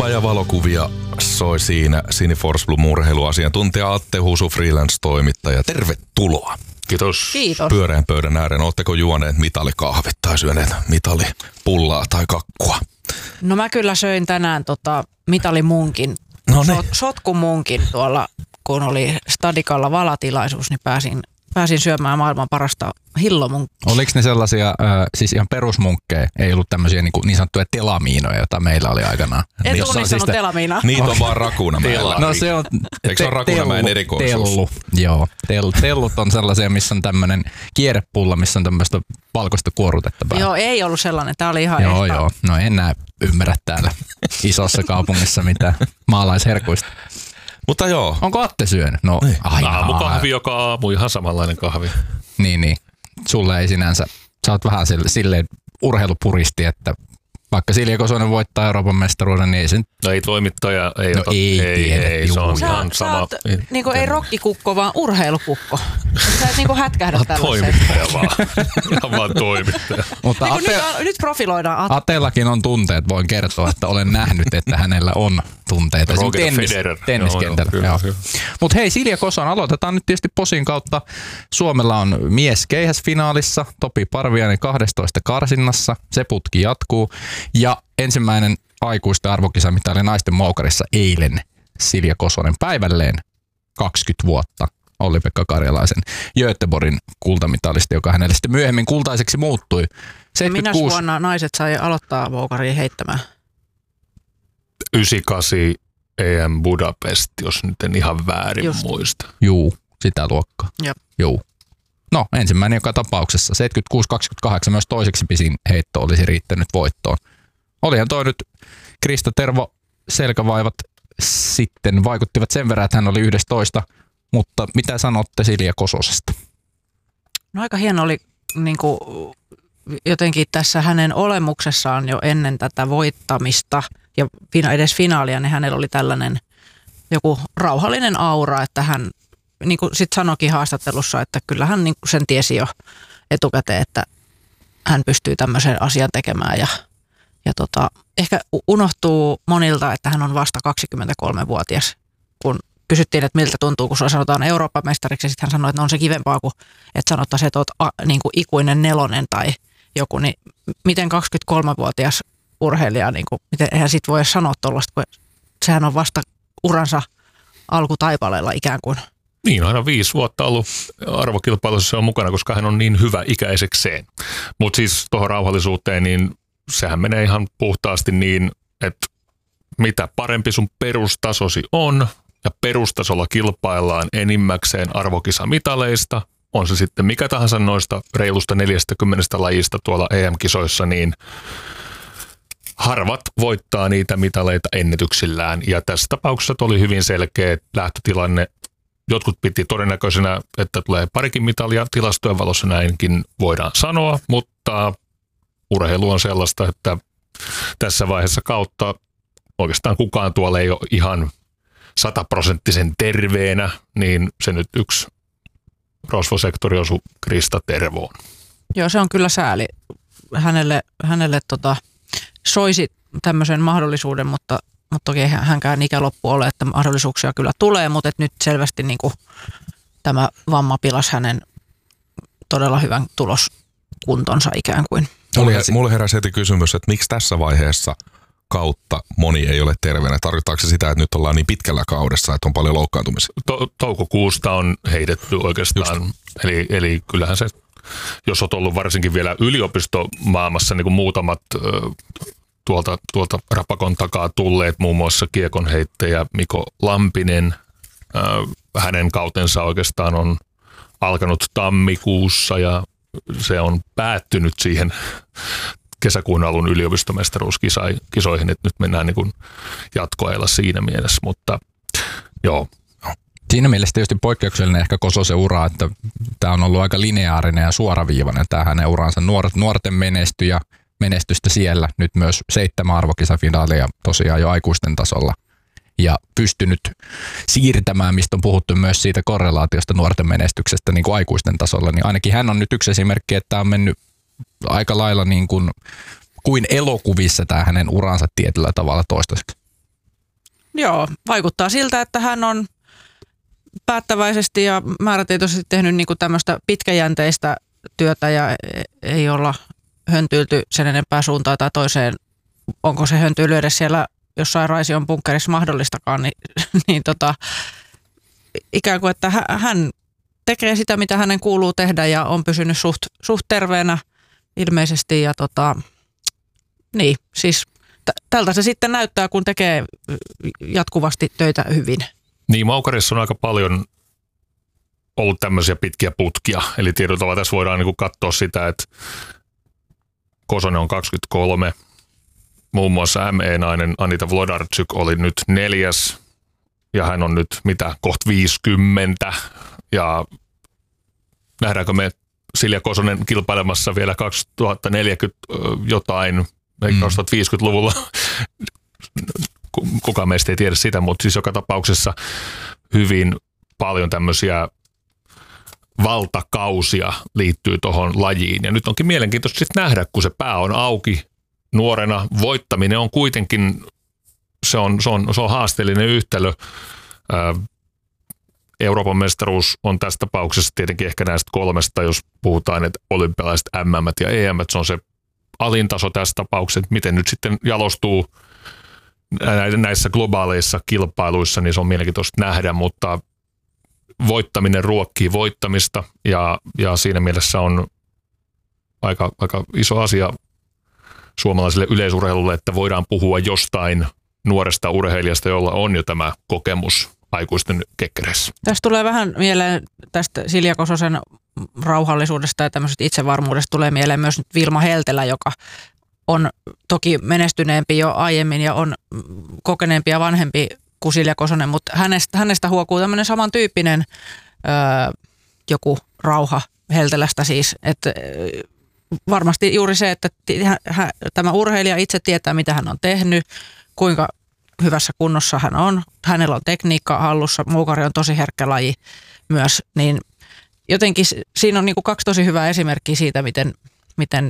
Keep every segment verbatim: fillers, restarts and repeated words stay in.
Rumba ja valokuvia soi siinä Cineforce Blue -urheiluasiantuntija Atte Husu, freelance-toimittaja. Tervetuloa. Kiitos. Kiitos. Pyöreän pöydän ääreen. Oletteko juoneet mitalikahvit tai syöneet mitalipullaa tai kakkua? No mä kyllä söin tänään tota mitalimunkin, No niin. Sot, sotkumunkin tuolla, kun oli Stadikalla valatilaisuus, niin pääsin, pääsin syömään maailman parasta hillomunkkia. Oliko ne sellaisia, äh, siis ihan perusmunkkeja, ei ollut tämmöisiä niin, niin sanottuja telamiinoja, joita meillä oli aikanaan? En Jossa on tunnistanut siis telamiinaa. Niitä on vaan Rakuunamäellä. No se on Eikö se ole Rakuunamäen erikoisuus? Tellu, joo. Tel, tellut on sellaisia, missä on tämmöinen kierrepulla, missä on tämmöistä valkoista kuorutetta päällä. Joo, ei ollut sellainen. Tämä oli ihan Joo, ehtaa. joo. No en näe ymmärrä täällä isossa kaupungissa mitään maalaisherkuista. Mutta joo. Onko Atte syönyt? No Niin. aina. Aamukahvi joka aamu, ihan samanlainen kahvi. Niin, niin. Sulle ei sinänsä, sä oot vähän sille, silleen urheilupuristi, että vaikka Silja Kosonen voittaa Euroopan mestaruuden, niin ei sen... No ei toimittaja, ei No ota, ei ei, tiedä, ei, se on juu. ihan Sä, sama. sä oot, niin kuin ei rokkikukko, vaan urheilukukko. Sä et niin kuin hätkähdä tällaiseen. Toimittaja vaan. Ihan vaan toimittaja. Mutta Niin Ate, nyt, nyt profiloidaan Atte. Ateellakin on tunteet, voin kertoa, että olen nähnyt, että hänellä on tunteita. Roger Tennis, Federer. tenniskentällä. Joo, joo, kyllä, Mutta hei, Silja Koson, aloitetaan nyt tietysti Posin kautta. Suomella on mies keihäsfinaalissa, Topi Parviainen kahdestoista karsinnassa, se putki jatkuu. Ja ensimmäinen aikuisten arvokisamitali naisten moukarissa eilen Silja Kosonen päivälleen kaksikymmentä vuotta. Olli-Pekka Karjalaisen Göteborgin kultamitalisti, joka hänelle sitten myöhemmin kultaiseksi muuttui. Minä seitsemänkymmentäkuusi vuonna naiset sai aloittaa moukaria heittämään? yhdeksänkymmentäkahdeksan E M Budapest, jos nyt en ihan väärin Just. muista. Juu, sitä luokkaa. Jep. Juu. No, ensimmäinen joka tapauksessa. seitsemänkymmentäkuusi kaksikymmentäkahdeksan myös toiseksi pisin heitto olisi riittänyt voittoon. Olihan toi nyt Krista Tervo selkävaivat sitten vaikuttivat sen verran, että hän oli yksitoista. Mutta mitä sanotte Silja Kososesta? No aika hieno oli niin kuin, jotenkin tässä hänen olemuksessaan jo ennen tätä voittamista ja fina- edes finaalia, niin hänellä oli tällainen joku rauhallinen aura, että hän niin kuin sitten sanoikin haastattelussa, että kyllä hän niin kuin sen tiesi jo etukäteen, että hän pystyy tämmöisen asian tekemään ja, ja tota, ehkä unohtuu monilta, että hän on vasta kaksikymmentäkolmevuotias, kun kysyttiin, että miltä tuntuu, kun sulla sanotaan Euroopan mestariksi, ja sitten hän sanoi, että no on se kivempaa kuin, että sanottaisiin, että olet a, niin kuin ikuinen nelonen tai joku, niin miten kaksikymmentäkolmevuotias urheilija, niin kuin, miten, eihän sit voi sanoa tuollaista, kun sehän on vasta uransa alkutaipaleella ikään kuin. Niin, aina viisi vuotta ollut arvokilpailussa on mukana, koska hän on niin hyvä ikäisekseen. Mutta siis tuohon rauhallisuuteen, niin sehän menee ihan puhtaasti niin, että mitä parempi sun perustasosi on, ja perustasolla kilpaillaan enimmäkseen arvokisamitaleista, on se sitten mikä tahansa noista reilusta neljästäkymmenestä lajista tuolla E M-kisoissa, niin harvat voittaa niitä mitaleita ennätyksillään. Ja tässä tapauksessa oli hyvin selkeä lähtötilanne. Jotkut piti todennäköisenä, että tulee parikin mitalia, tilastojen valossa näinkin voidaan sanoa, mutta urheilu on sellaista, että tässä vaiheessa kautta oikeastaan kukaan tuolla ei ole ihan sataprosenttisen terveenä, niin se nyt yksi rosvosektori osui Krista Tervoon. Joo, se on kyllä sääli. Hänelle, hänelle tota, soisi tämmöisen mahdollisuuden, mutta, mutta toki eihän hänkään ikäloppu ole, että mahdollisuuksia kyllä tulee, mutta et nyt selvästi niin kuin, tämä vamma pilasi hänen todella hyvän tuloskuntonsa ikään kuin. Mulle, mulle heräsi heti kysymys, että miksi tässä vaiheessa kautta moni ei ole terveenä? Tarkoittaako se sitä, että nyt ollaan niin pitkällä kaudessa, että on paljon loukkaantumisia? To- toukokuusta on heitetty oikeastaan, eli, eli kyllähän se, jos olet ollut varsinkin vielä yliopistomaailmassa, niin kuin muutamat ö, tuolta, tuolta rapakon takaa tulleet, muun muassa kiekonheittäjä Mikko Lampinen, ö, hänen kautensa oikeastaan on alkanut tammikuussa ja se on päättynyt siihen kesäkuun alun yliopistomestaruuskisoihin, että nyt mennään niin kuin jatkoajalla siinä mielessä, mutta joo. Siinä mielessä tietysti poikkeuksellinen ehkä Kososen ura, että tämä on ollut aika lineaarinen ja suoraviivainen tämä hänen uransa. Nuoret, nuorten menesty ja menestystä siellä, nyt myös seitsemän arvokisafinaalia tosiaan jo aikuisten tasolla. Ja pystynyt siirtämään, mistä on puhuttu myös siitä korrelaatiosta nuorten menestyksestä niin kuin aikuisten tasolla, niin ainakin hän on nyt yksi esimerkki, että on mennyt aika lailla niin kuin, kuin elokuvissa tämä hänen uransa tietyllä tavalla toistaiseksi. Joo, vaikuttaa siltä, että hän on päättäväisesti ja määrätietoisesti tehnyt niin kuin tämmöistä pitkäjänteistä työtä ja ei olla höntyilty sen enempää suuntaan tai toiseen. Onko se höntyily edes siellä jossain Raision bunkkerissa mahdollistakaan, niin, niin tota, ikään kuin, että hän tekee sitä, mitä hänen kuuluu tehdä ja on pysynyt suht, suht terveenä ilmeisesti ja tota, niin, siis t- tältä se sitten näyttää, kun tekee jatkuvasti töitä hyvin. Niin, Moukarissa on aika paljon ollut tämmöisiä pitkiä putkia, eli tietyllä tavalla tässä voidaan niin kuin katsoa sitä, että Kosonen on kaksikymmentäkolme, muun muassa M E-nainen Anita Wlodarczyk oli nyt neljäs, ja hän on nyt mitä, kohta viisikymmentä, ja nähdäänkö me Silja Kosonen kilpailemassa vielä kaksituhattaneljäkymmentä jotain, mm. kaksituhattaviisikymmentäluvulla, kukaan meistä ei tiedä sitä, mutta siis joka tapauksessa hyvin paljon tämmöisiä valtakausia liittyy tuohon lajiin. Ja nyt onkin mielenkiintoista sitten nähdä, kun se pää on auki nuorena. Voittaminen on kuitenkin, se on, se on, se on haasteellinen yhtälö. Ää, Euroopan mestaruus on tässä tapauksessa tietenkin ehkä näistä kolmesta, jos puhutaan, että olympialaiset M M ja E M, se on se alintaso tässä tapauksessa, miten nyt sitten jalostuu näissä globaaleissa kilpailuissa, niin se on mielenkiintoista nähdä, mutta voittaminen ruokkii voittamista ja, ja siinä mielessä on aika, aika iso asia suomalaiselle yleisurheilulle, että voidaan puhua jostain nuoresta urheilijasta, jolla on jo tämä kokemus aikuisten kekkereissä. Tästä tulee vähän mieleen tästä Silja Kososen rauhallisuudesta ja tämmöisestä itsevarmuudesta tulee mieleen myös nyt Vilma Heltelä, joka on toki menestyneempi jo aiemmin ja on kokeneempi ja vanhempi kuin Silja Kosonen, mutta hänestä, hänestä huokuu tämmöinen samantyyppinen öö, joku rauha Heltelästä siis, että varmasti juuri se, että hän, tämä urheilija itse tietää, mitä hän on tehnyt, kuinka hyvässä kunnossa hän on, hänellä on tekniikka hallussa, moukari on tosi herkkä laji myös, niin jotenkin siinä on niin kuin kaksi tosi hyvää esimerkkiä siitä, miten, miten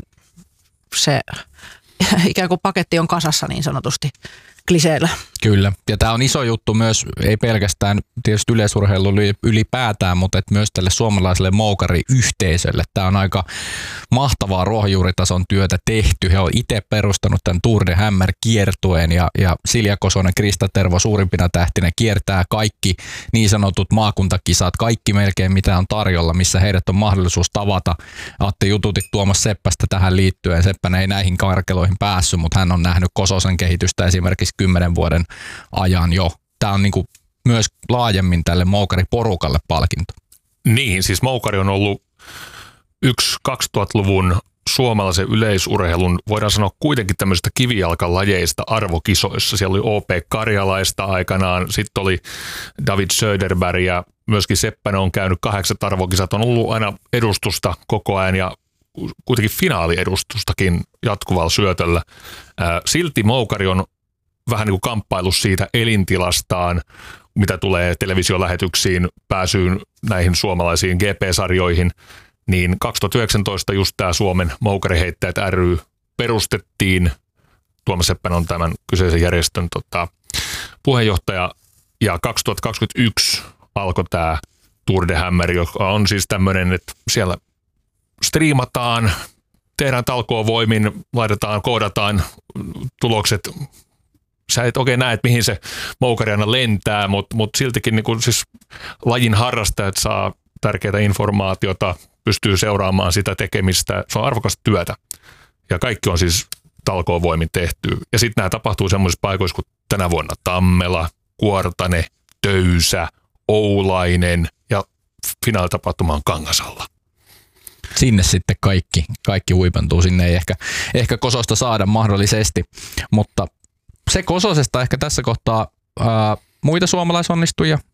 se ikään kuin paketti on kasassa niin sanotusti kliseellä. Kyllä, ja tämä on iso juttu myös, ei pelkästään tietysti yleisurheilulle ylipäätään, mutta et myös tälle suomalaiselle moukariyhteisölle. Tämä on aika mahtavaa ruohonjuuritason työtä tehty. He on itse perustanut tämän Tour de Hammer-kiertueen ja, ja Silja Kosonen, Krista Tervo suurimpina tähtinä kiertää kaikki niin sanotut maakuntakisat, kaikki melkein mitä on tarjolla, missä heidät on mahdollisuus tavata. Atte jututit Tuomas Seppästä tähän liittyen. Seppänä ei näihin karkeloihin päässyt, mutta hän on nähnyt Kososen kehitystä esimerkiksi kymmenen vuoden ajan jo. Tämä on niin kuin myös laajemmin tälle moukariporukalle palkinto. Niin, siis moukari on ollut yksi kaksituhattaluvun suomalaisen yleisurheilun, voidaan sanoa kuitenkin tämmöisistä kivijalkalajeista arvokisoissa. Siellä oli O P Karjalaista aikanaan, sitten oli David Söderberg ja myöskin Seppänen on käynyt kahdeksan arvokisat, on ollut aina edustusta koko ajan ja kuitenkin finaaliedustustakin jatkuvalla syötöllä. Silti moukari on vähän niin kuin kamppailu siitä elintilastaan, mitä tulee televisiolähetyksiin, pääsyyn näihin suomalaisiin G P-sarjoihin, niin kaksituhattayhdeksäntoista just tämä Suomen Moukariheittäjät ry perustettiin. Tuomas Seppänen on tämän kyseisen järjestön tota, puheenjohtaja, ja kaksituhattakaksikymmentäyksi alkoi tämä Tour de Hammer, joka on siis tämmöinen, että siellä striimataan, tehdään talkoovoimin, laitetaan, koodataan tulokset. Sä et oikein näe, että mihin se moukari aina lentää, mutta mut siltikin niin kun siis lajin harrastajat saa tärkeää informaatiota, pystyy seuraamaan sitä tekemistä. Se on arvokasta työtä. Ja kaikki on siis talkoovoimin tehty. Ja sitten nämä tapahtuu semmoisissa paikoissa kuin tänä vuonna Tammela, Kuortane, Töysä, Oulainen ja finaalitapahtuma on Kangasalla. Sinne sitten kaikki, kaikki huipentuu. Sinne ei ehkä, ehkä Kososta saada mahdollisesti, mutta se Kososesta ehkä tässä kohtaa ää, muita suomalaisonnistujia.